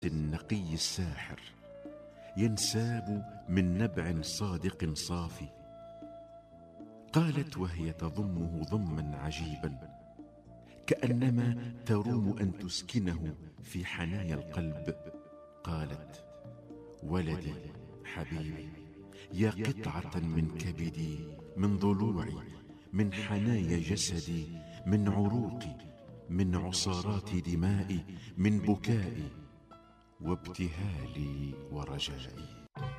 النقي الساحر ينساب من نبع صادق صافي. قالت وهي تضمه ضما عجيبا كأنما تروم أن تسكنه في حنايا القلب. قالت: ولدي حبيبي، يا قطعة من كبدي، من ضلوعي، من حنايا جسدي، من عروقي، من عصارات دمائي، من بكائي وابتهالي ورجائي.